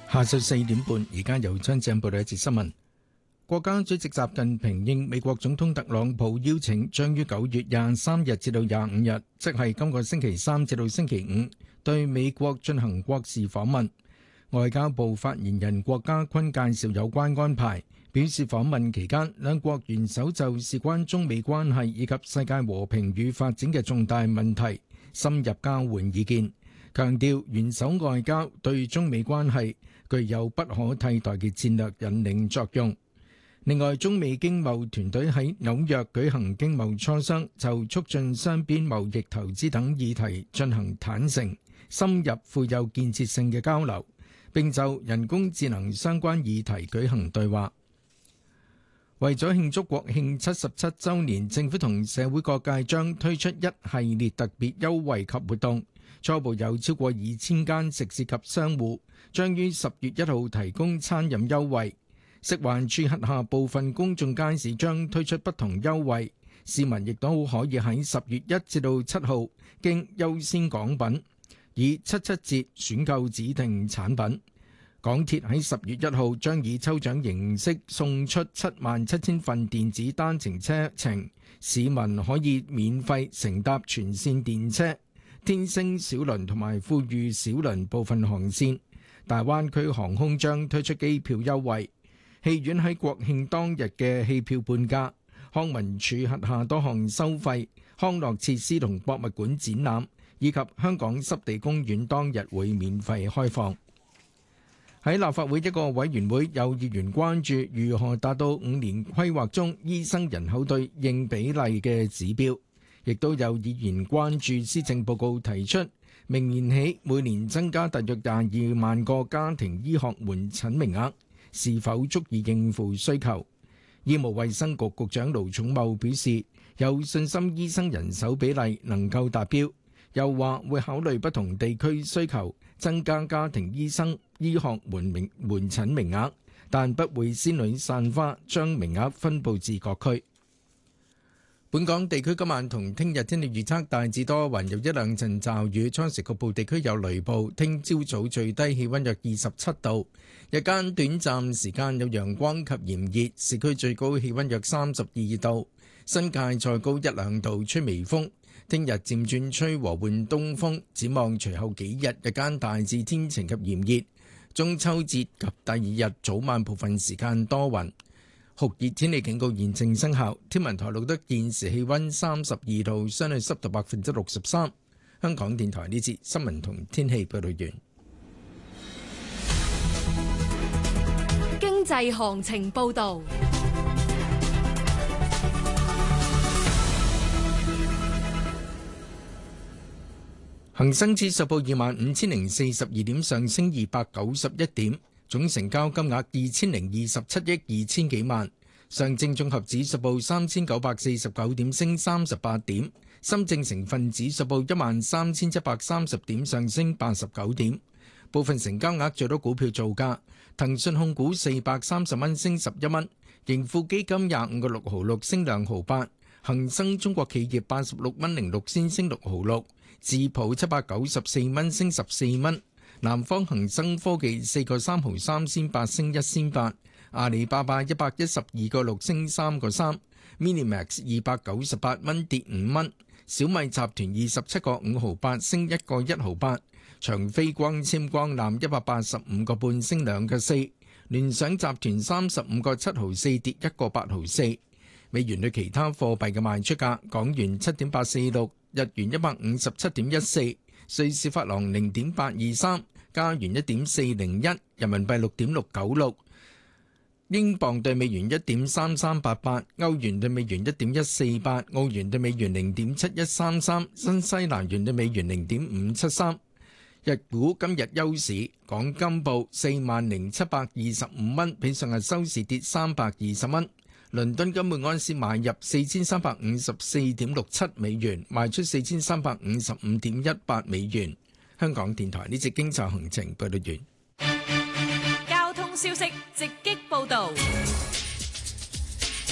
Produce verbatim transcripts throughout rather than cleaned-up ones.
下晝四點半，而家由張正報道一節新聞。國家主席習近平應美國總統特朗普邀請，將於九月廿三日至到廿五日，即係今個星期三至到星期五，對美國進行國事訪問。外交部發言人郭家坤介紹有關安排，表示訪問期間，兩國元首就事關中美關係以及世界和平與發展嘅重大問題深入交換意見，強調元首外交對中美關係具有不可替代嘅戰略引領作用。另外，中美經貿團隊喺紐約舉行經貿磋商，就促進雙邊貿易、投資等議題進行坦誠、深入、富有建設性嘅交流，並就人工智能相關議題舉行對話。為咗慶祝國慶七十七週年，政府同社會各界將推出一系列特別優惠及活動，初步有超過二千間食肆及商戶將於十月一號提供餐飲優惠。食環署轄下部分公眾街市將推出不同優惠，市民亦都可以喺十月一至到七號經優先港品以七七折選購指定產品。港鐵喺十月一號將以抽獎形式送出七萬七千份電子單程車程，市民可以免費乘搭全線電車、天星小輪同埋富裕小輪部分航線。大灣區航空將推出機票優惠。戲院喺國慶當日嘅戲票半價，康文署轄下多項收費、康樂設施同博物館展覽，以及香港濕地公園當日會免費開放。喺立法會一個委員會，有議員關注如何達到五年規劃中醫生人口對應比例嘅指標，亦都有議員關注施政報告提出明年起每年增加大約廿二萬個家庭醫學門診名額，是否足以應付需求？醫務衛生局局長盧寵茂表示有信心醫生人手比例能夠達標，又話會考慮不同地區需求，增加家庭醫生醫學門名門診名額，但不會仙女散花將名額分佈至各區。本港地區今晚同聽日天氣預測大致多雲，有一兩陣驟雨，初時局部地區有雷暴。聽朝早最低氣溫約二十七度，日間短暫時間有陽光及炎熱，市區最高氣溫約三十二度，新界再高一兩度，吹微風。聽日漸轉吹和緩東風，展望隨後幾日日間大致天晴及炎熱，中秋節及第二日早晚部分時間多雲。酷熱天氣警告現正生效，天文台錄得現時氣溫三十二度，相對濕度百分之六十三。香港電台呢節新聞同天氣報道完。 經濟行情報道， 恒生指數報二萬五千零四十二點，上升二百九十一點。總成交金額二千零二十七億二千幾萬，上證綜合指數報三千九百四十九點，升三十八點，深證成分指數報一萬三千七百三十點，上升八十九點。部分成交額最多股票造價：騰訊控股四百三十蚊，升十一蚊；盈富基金廿五個六毫六，升兩毫八；恒生中國企業八十六蚊零六仙，升六毫六；智普七百九十四蚊，升十四蚊。南方恒生科技四個三毫三仙八，升一仙八，阿里巴巴一百一十二個六，升三個三，Minimax 二百九十八蚊，跌五蚊，小米集團二十七個五毫八，升一個一毫八，長飛光纖光纜一百八十五個半，升兩個四，聯想集團三十五個七毫四，跌一個八毫四。美元對其他貨幣嘅賣出價：港元七點八四六，日元一百五十七點一四。瑞士法郎零點八二三，加元一點四零一，人民幣六點六九六，英鎊對美元一點三三八八，歐元對美元一點一四八，澳元對美元零點七一三三，新西蘭元對美元零點五七三。日股今日休市，港金報四萬零七百二十五蚊，比上日收市跌三百二十蚊。倫敦金每安士買入四千三百五十四點六七美元，賣出四千三百五十五點一八美元。香港電台呢節經濟行程報道完。 交通消息直擊報道。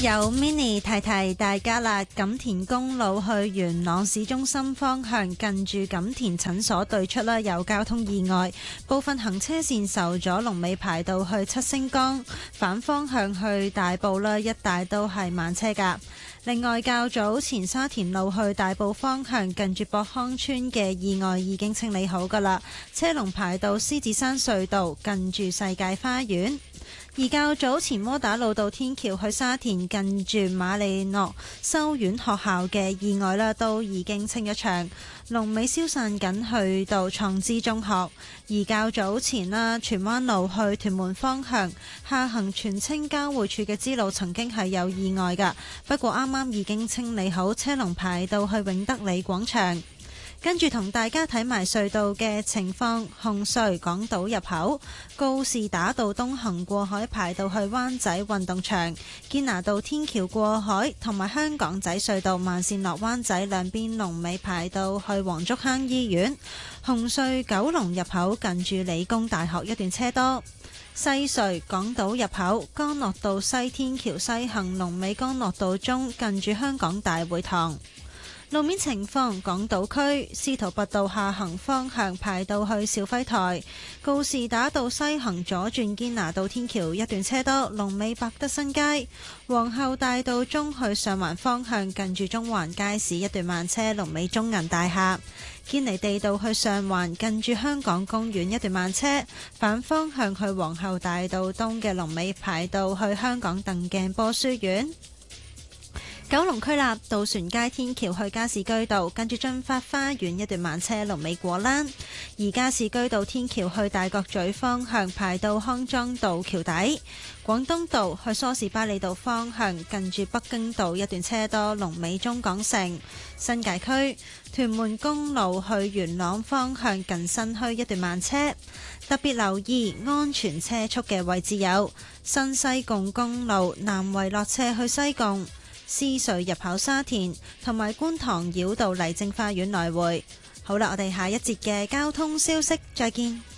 有 mini 提提大家啦，錦田公路去元朗市中心方向近住錦田診所對出啦，有交通意外，部分行車線受阻，龍尾排到去七星崗，反方向去大埔啦，一帶都係慢車㗎。另外，較早前沙田路去大埔方向近住博康村嘅意外已經清理好㗎啦，車龍排到獅子山隧道近住世界花園。而較早前窩打老道天橋去沙田近住瑪利諾修院學校嘅意外啦，都已經清咗場，龍尾消散緊去到創知中學。而較早前啦，荃灣路去屯門方向下行荃青交匯處嘅支路曾經係有意外㗎，不過啱啱已經清理好，車龍排到去永德里廣場。跟住同大家睇埋隧道嘅情況，紅隧港島入口告士打道東行過海排到去灣仔運動場，堅拿道天橋過海同埋香港仔隧道慢線落灣仔兩邊龍尾排到去黃竹坑醫院。紅隧九龍入口近住理工大學一段車多。西隧港島入口干諾道西天橋西行龍尾干諾道中近住香港大會堂。路面情況，港島區司徒拔道下行方向排到去肇輝台，告士打道西行左轉堅拿道天橋一段車多，龍尾百德新街。皇后大道中去上環方向近住中環街市一段慢車，龍尾中銀大廈。堅尼地道去上環近住香港公園一段慢車，反方向去皇后大道東嘅龍尾排到去香港鄧鏡波書院。九龍區立渡船街天橋去加士居道，跟住駿發花園一段慢車，龍尾果欄；而加士居道天橋去大角咀方向排到康莊道橋底。廣東道去梳士巴利道方向近住北京道一段車多，龍尾中港城。新界區屯門公路去元朗方向近新墟一段慢車，特別留意安全車速嘅位置有新西貢公路南圍落車去西貢。獅隧入口沙田同埋觀塘繞道麗晶花園來回。好啦，我哋下一節嘅交通消息再見。